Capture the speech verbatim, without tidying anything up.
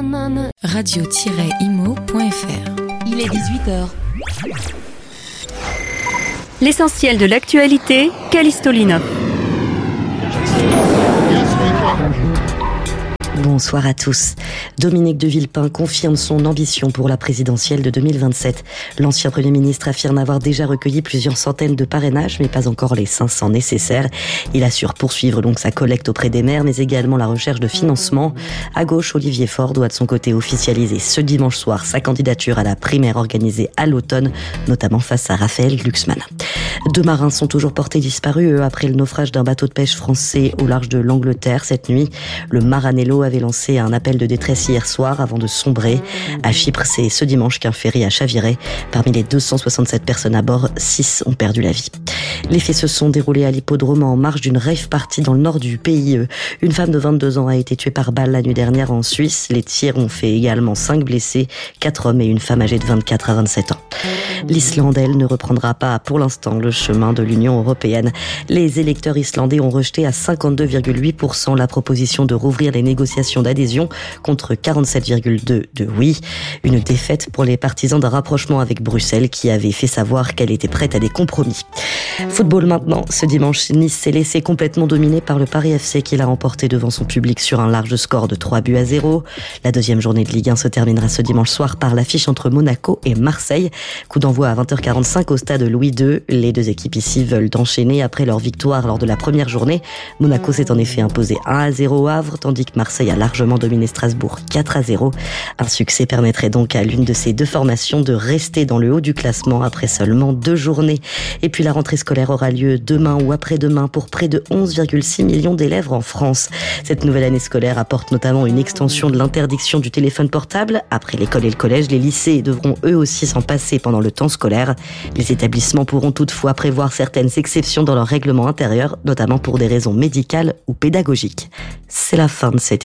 radio tiret imo point f r. Il est dix-huit heures. L'essentiel de l'actualité, Callisto Linov. Bonsoir à tous. Dominique de Villepin confirme son ambition pour la présidentielle de deux mille vingt-sept. L'ancien Premier ministre affirme avoir déjà recueilli plusieurs centaines de parrainages, mais pas encore les cinq cents nécessaires. Il assure poursuivre donc sa collecte auprès des maires, mais également la recherche de financement. À gauche, Olivier Faure doit de son côté officialiser ce dimanche soir sa candidature à la primaire organisée à l'automne, notamment face à Raphaël Glucksmann. Deux marins sont toujours portés disparus, eux, après le naufrage d'un bateau de pêche français au large de l'Angleterre cette nuit. Le Maranello avait lancé un appel de détresse hier soir avant de sombrer. À Chypre, c'est ce dimanche qu'un ferry a chaviré. Parmi les deux cent soixante-sept personnes à bord, six ont perdu la vie. Les faits se sont déroulés à l'hippodrome en marge d'une rave party dans le nord du pays. Une femme de vingt-deux ans a été tuée par balle la nuit dernière en Suisse. Les tirs ont fait également cinq blessés, quatre hommes et une femme âgée de vingt-quatre à vingt-sept ans. L'Islande, elle, ne reprendra pas pour l'instant le chemin de l'Union européenne. Les électeurs islandais ont rejeté à cinquante-deux virgule huit pour cent la proposition de rouvrir les négociations d'adhésion contre quarante-sept virgule deux pour cent de oui. Une défaite pour les partisans d'un rapprochement avec Bruxelles qui avait fait savoir qu'elle était prête à des compromis. Football maintenant. Ce dimanche, Nice s'est laissé complètement dominer par le Paris F C qui l'a remporté devant son public sur un large score de trois buts à zéro. La deuxième journée de Ligue un se terminera ce dimanche soir par l'affiche entre Monaco et Marseille. Coup d'envoi à vingt heures quarante-cinq au stade Louis deux. Les deux équipes ici veulent enchaîner après leur victoire lors de la première journée. Monaco s'est en effet imposé un à zéro au Havre, tandis que Marseille a largement dominé Strasbourg quatre à zéro. Un succès permettrait donc à l'une de ces deux formations de rester dans le haut du classement après seulement deux journées. Et puis la rentrée scolaire aura lieu demain ou après-demain pour près de onze virgule six millions d'élèves en France. Cette nouvelle année scolaire apporte notamment une extension de l'interdiction du téléphone portable. Après l'école et le collège, les lycées devront eux aussi s'en passer pendant le temps scolaire. Les établissements pourront toutefois prévoir certaines exceptions dans leur règlement intérieur, notamment pour des raisons médicales ou pédagogiques. C'est la fin de cette